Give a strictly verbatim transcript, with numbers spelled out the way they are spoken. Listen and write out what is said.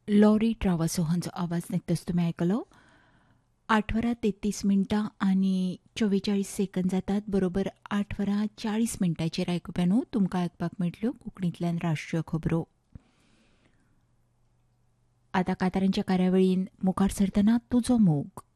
Lorry Travasso हांचो आवाज निकतोच तुमी आयकलो. आठ वरां तेत्तीस मिनटां आनी चोवेचाळीस सेकंद जातात. बरोबर आठ वरां चाळीस मिनटांचेर आयकुप्यानो तुमकां आयकपाक मेळटल्यो कोंकणींतल्यान राष्ट्रीय खबरो. आतां कांतारांच्या कार्यावळीन मुखार सरतना तुजो मोग.